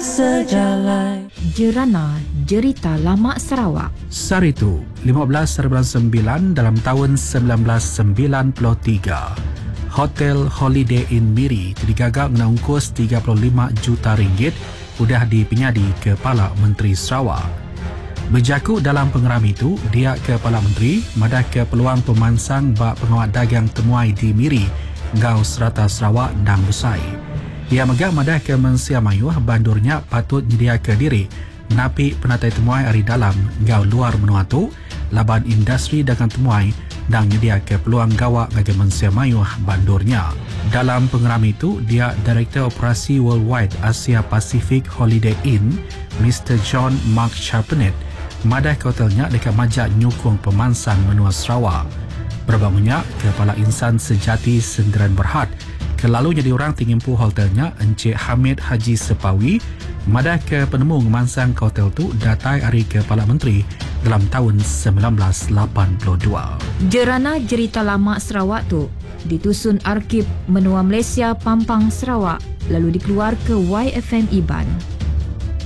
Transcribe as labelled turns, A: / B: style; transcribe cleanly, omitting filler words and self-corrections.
A: sejalan.
B: Jerana Jerita Lama Sarawak.
C: Saritu 15/9 dalam tahun 1993. Hotel Holiday Inn Miri digagak mengungkus 35 juta ringgit sudah dipenyadi Kepala Menteri Sarawak. Berjaku dalam pengeram itu, dia Kepala Menteri madah ke peluang pemansang bak pengawat dagang temuai di Miri, Gau Serata Sarawak dan Busai. Ia megah madah ke Mensia Mayuh bandurnya patut nyedia ke diri napi penatai temuai hari dalam Gau luar menua tu, laban industri dagang temuai dan nyedia ke peluang gawak bagi Mensia Mayuh bandurnya. Dalam pengeram itu, dia Direktur Operasi Worldwide Asia Pacific Holiday Inn, Mr. John Mark Charpenet, madah ke hotelnya dekat majak nyukung pemansang menua Sarawak. Berbangunnya, Kepala Insan Sejati Sendirian Berhad, kelalu jadi orang tingimpu hotelnya Encik Hamid Haji Sepawi, madah ke penemu memansang ke hotel tu datai hari Kepala Menteri dalam tahun 1982.
B: Jerana Jerita Lama Sarawak tu ditusun Arkib Menua Malaysia Pampang Sarawak lalu dikeluar ke YFM Iban.